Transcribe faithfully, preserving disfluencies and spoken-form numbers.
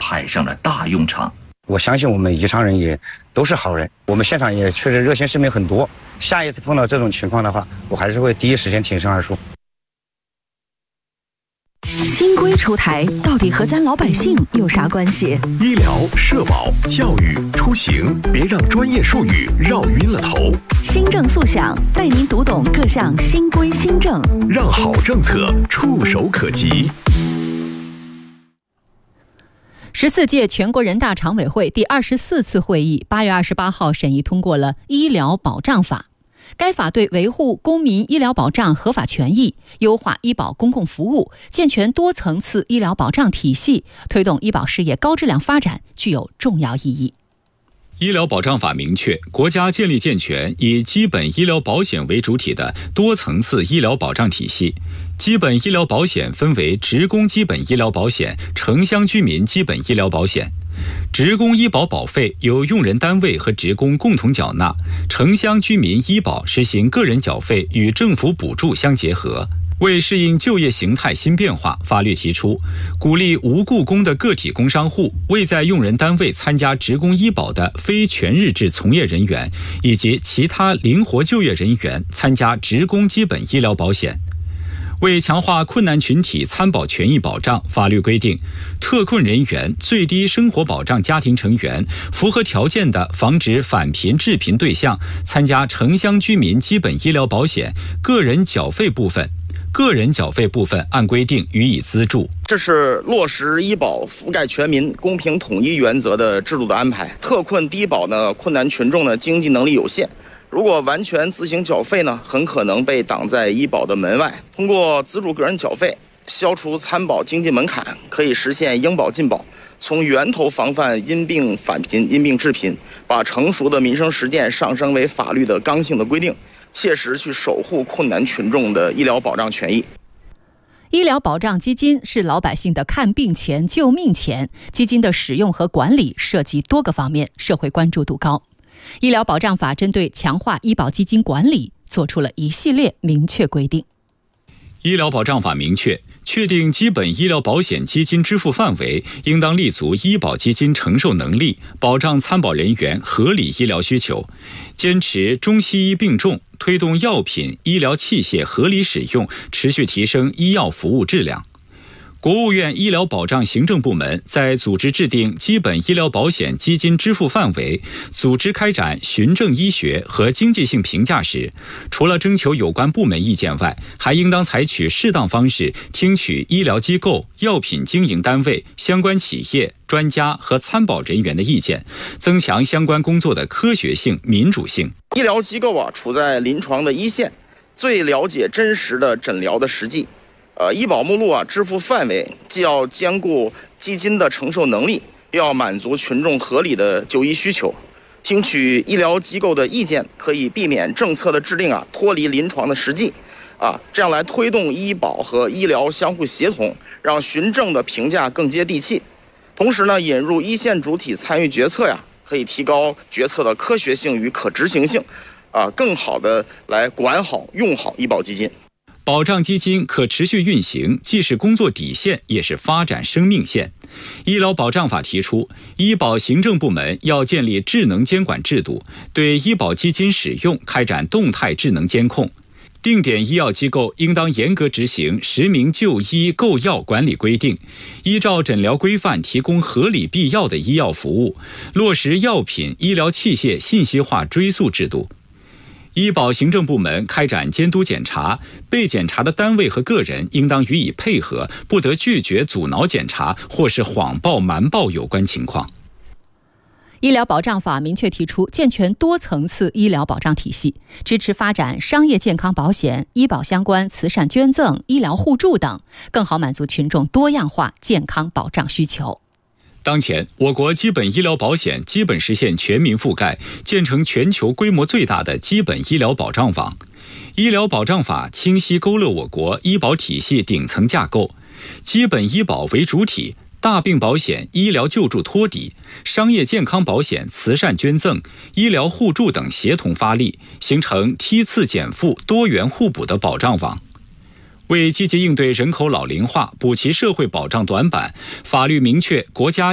派上了大用场。 我相信我们宜昌人也都是好人，我们现场也确实热心市民很多。下一次碰到这种情况的话，我还是会第一时间挺身而出。 新规出台，到底和咱老百姓有啥关系？ 医疗、社保、教育、出行，别让专业术语绕晕了头。 新政速享，带您读懂各项新规新政， 让好政策触手可及。 十四届全国人大常委会第二十四次会议八月二十八号审议通过了《医疗保障法》。该法对维护公民医疗保障合法权益、优化医保公共服务、健全多层次医疗保障体系、推动医保事业高质量发展具有重要意义。 医疗保障法明确，国家建立健全以基本医疗保险为主体的多层次医疗保障体系。基本医疗保险分为职工基本医疗保险、城乡居民基本医疗保险。职工医保保费由用人单位和职工共同缴纳，城乡居民医保实行个人缴费与政府补助相结合。为适应就业形态新变化，法律提出，鼓励无雇工的个体工商户、未在用人单位参加职工医保的非全日制从业人员以及其他灵活就业人员参加职工基本医疗保险。为强化困难群体参保权益保障，法律规定，特困人员、最低生活保障家庭成员符合条件的防止返贫致贫对象参加城乡居民基本医疗保险个人缴费部分。个人缴费部分按规定予以资助。 这是落实医保覆盖全民、公平统一原则的制度的安排。特困低保呢，困难群众呢经济能力有限，如果完全自行缴费呢，很可能被挡在医保的门外。通过资助个人缴费，消除参保经济门槛，可以实现应保尽保，从源头防范因病返贫、因病致贫，把成熟的民生实践上升为法律的刚性的规定，切实去守护困难群众的医疗保障权益。 医疗保障基金是老百姓的看病钱、救命钱，基金的使用和管理涉及多个方面，社会关注度高。医疗保障法针对强化医保基金管理做出了一系列明确规定。 医疗保障法明确，确定基本医疗保险基金支付范围，应当立足医保基金承受能力，保障参保人员合理医疗需求，坚持中西医并重，推动药品、医疗器械合理使用，持续提升医药服务质量。国务院医疗保障行政部门在组织制定基本医疗保险基金支付范围、组织开展循证医学和经济性评价时，除了征求有关部门意见外，还应当采取适当方式听取医疗机构、药品经营单位、相关企业、专家和参保人员的意见，增强相关工作的科学性、民主性。 医疗机构啊，处在临床的一线，最了解真实的诊疗的实际。呃，医保目录啊，支付范围既要兼顾基金的承受能力，又要满足群众合理的就医需求。听取医疗机构的意见，可以避免政策的制定啊脱离临床的实际，啊，这样来推动医保和医疗相互协同，让循证的评价更接地气。同时呢，引入一线主体参与决策呀，可以提高决策的科学性与可执行性，啊，更好的来管好用好医保基金。 保障基金可持续运行，既是工作底线，也是发展生命线。医疗保障法提出，医保行政部门要建立智能监管制度，对医保基金使用开展动态智能监控。定点医药机构应当严格执行实名就医购药管理规定，依照诊疗规范提供合理必要的医药服务，落实药品、医疗器械信息化追溯制度。医保行政部门开展监督检查，被检查的单位和个人应当予以配合，不得拒绝阻挠检查或是谎报瞒报有关情况。 医疗保障法明确提出，健全多层次医疗保障体系，支持发展商业健康保险、医保相关慈善捐赠、医疗互助等，更好满足群众多样化健康保障需求。 当前，我国基本医疗保险基本实现全民覆盖，建成全球规模最大的基本医疗保障网。医疗保障法清晰勾勒我国医保体系顶层架构，基本医保为主体，大病保险、医疗救助托底，商业健康保险、慈善捐赠、医疗互助等协同发力，形成梯次减负、多元互补的保障网。为积极应对人口老龄化、补齐社会保障短板，法律明确国家